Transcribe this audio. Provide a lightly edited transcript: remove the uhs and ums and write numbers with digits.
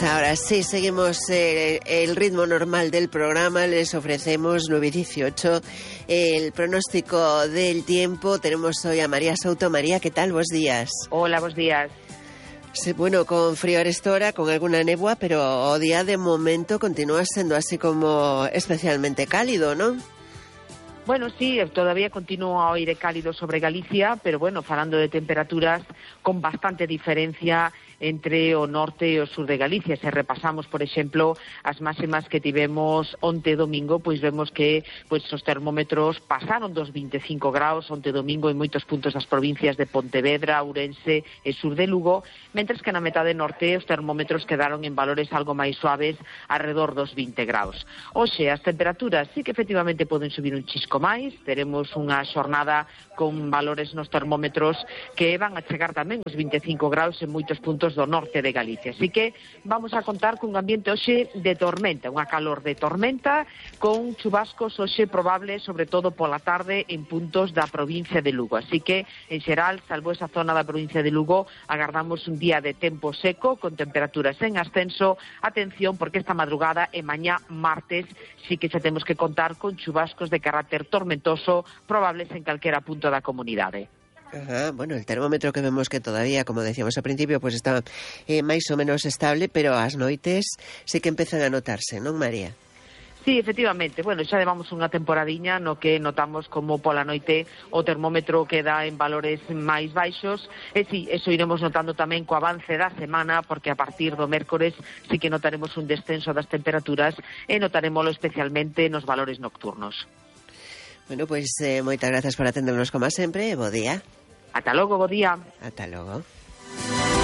Ahora sí, seguimos el ritmo normal del programa. Les ofrecemos 9:18 el pronóstico del tiempo. Tenemos hoy a María Souto. María, ¿qué tal? Buenos días. Hola, buenos días. Sí, bueno, con frío a esta hora, con alguna néboa, pero o día de momento continúa siendo así como especialmente cálido, ¿no? Bueno, sí, todavía continúa o aire cálido sobre Galicia, pero bueno, falando de temperaturas con bastante diferencia entre o norte e o sur de Galicia. Se repasamos, por exemplo, as máximas que tivemos onte domingo, pois vemos que pois os termómetros pasaron dos 25 graus onte domingo en moitos puntos das provincias de Pontevedra, Ourense e sur de Lugo, mentres que na metade norte os termómetros quedaron en valores algo máis suaves, alrededor dos 20 graus. Hoxe, as temperaturas sí que efectivamente poden subir un chisco máis, teremos unha xornada con valores nos termómetros que van a chegar tamén os 25 graus en moitos puntos do norte de Galicia. Así que vamos a contar cun ambiente hoxe de tormenta, unha calor de tormenta, con chubascos hoxe probables, sobre todo pola tarde, en puntos da provincia de Lugo. Así que, en xeral, salvo esa zona da provincia de Lugo, agardamos un día de tempo seco, con temperaturas en ascenso. Atención, porque esta madrugada e mañá martes sí que xa temos que contar con chubascos de carácter tormentoso, probables en calquera punto da comunidade. Ajá, bueno, el termómetro que vemos que todavía, como decíamos al principio, pues está máis ou menos estable, pero as noites sí que empezan a notarse, non, María? Sí, efectivamente. Bueno, xa levamos unha temporadiña no que notamos como pola noite o termómetro queda en valores máis baixos. E sí, eso iremos notando tamén co avance da semana, porque a partir do mércores sí que notaremos un descenso das temperaturas e notaremoslo especialmente nos valores nocturnos. Bueno, pois moitas grazas por atendernos como sempre e bo día. Ata logo, bo día. Ata logo.